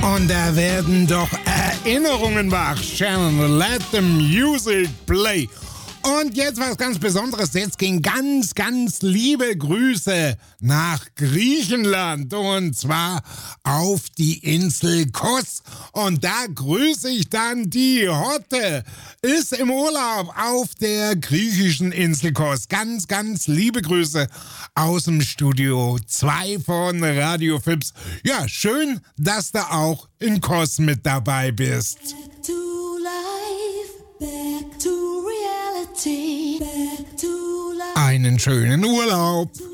Und da werden doch Erinnerungen wach. Shannon, let the music play. Und jetzt was ganz Besonderes. Jetzt gehen ganz, ganz liebe Grüße nach Griechenland. Und zwar auf die Insel Kos. Und da grüße ich dann die Hotte. Ist im Urlaub auf der griechischen Insel Kos. Ganz, ganz liebe Grüße aus dem Studio 2 von Radio Fips. Ja, schön, dass du auch in Kos mit dabei bist. Back to life, back to reality, back to life. Einen schönen Urlaub.